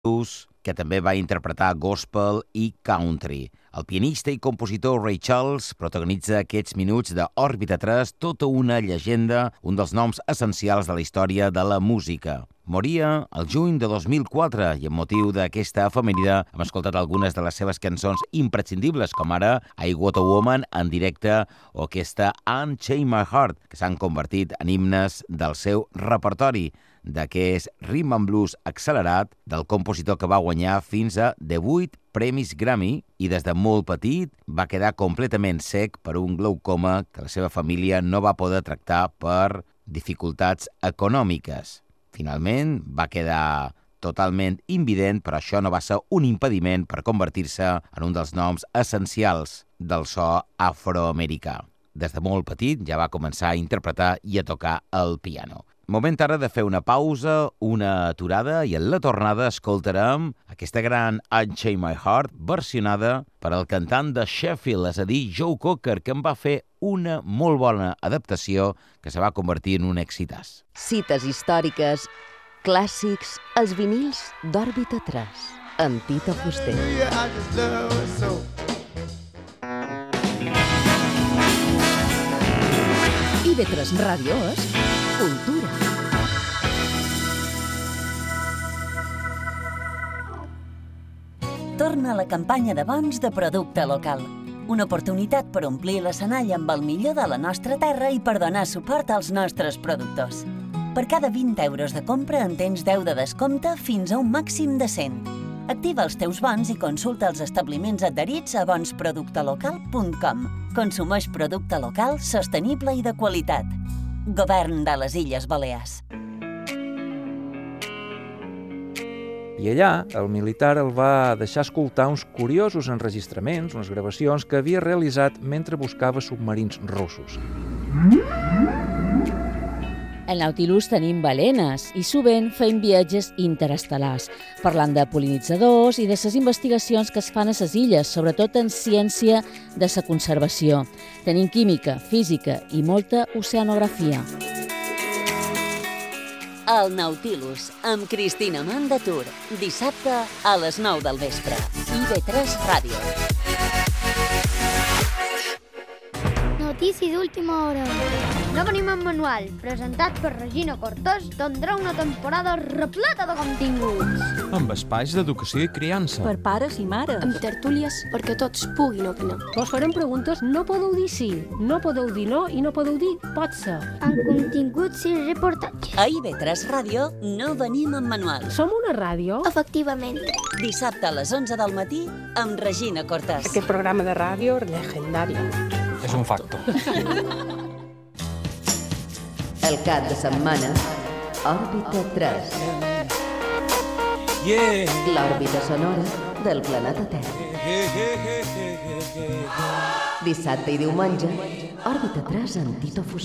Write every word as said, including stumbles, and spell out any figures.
blues, que també va interpretar gospel i country. El pianista i compositor Ray Charles protagonitza aquests minuts d'Òrbita tres, tota una llegenda, un dels noms essencials de la història de la música. Moria el juny de dos mil quatre i amb motiu d'aquesta efemèride hem escoltat algunes de les seves cançons imprescindibles, com ara I Want a Woman en directe o aquesta Unchain My Heart, que s'han convertit en himnes del seu repertori, d'aquest rhythm and blues accelerat del compositor que va guanyar fins a divuit premis Grammy i des de molt petit va quedar completament cec per un glaucoma que la seva família no va poder tractar per dificultats econòmiques. Finalment va quedar totalment invident, però això no va ser un impediment per convertir-se en un dels noms essencials del so afroamericà. Des de molt petit ja va començar a interpretar i a tocar el piano. Moment ara de fer una pausa, una aturada, i en la tornada escoltarem aquesta gran Unchain My Heart versionada per al cantant de Sheffield, és a dir, Joe Cocker, que en va fer una molt bona adaptació que se va convertir en un èxitàs. Cites històriques, clàssics, els vinils d'Òrbita tres, amb Tito Fuster. I ve tres Ràdio és cultura. Torna la campanya de bons de producte local. Una oportunitat per omplir l'escenari amb el millor de la nostra terra i per donar suport als nostres productors. Per cada vint euros de compra en tens deu de descompte fins a un màxim de cent. Activa els teus bons i consulta els establiments adherits a bons producte local punt com. Consumeix producte local, sostenible i de qualitat. Govern de les Illes Balears. I allà, el militar el va deixar escoltar uns curiosos enregistraments, unes gravacions que havia realitzat mentre buscava submarins russos. Al Nautilus tenim balenes i sovint fem viatges interestel·lars, parlant de pol·linitzadors i de les investigacions que es fan a les illes, sobretot en ciència de la conservació. Tenim química, física i molta oceanografia. El Nautilus, amb Cristina Mandatur, dissabte a les nou del vespre. I ve tres Ràdio. Notícies d'última hora. No venim en manual, presentat per Regina Cortès, tindrà una temporada repleta de continguts. Amb espais d'educació i criança. Per pares i mares. Amb tertúlies perquè tots puguin opinar. Vos farem preguntes, no podeu dir sí, no podeu dir no i no podeu dir pot ser. Amb continguts i reportatges. A I ve tres Ràdio no venim en manual. Som una ràdio? Efectivament. Dissabte a les onze del matí amb Regina Cortès. Aquest programa de ràdio legendari. És un facto. El cap de setmana, Òrbita tres. Yeah. L'òrbita sonora del planeta Terra. Dissabte i diumenge, Òrbita tres amb Tito Fuster.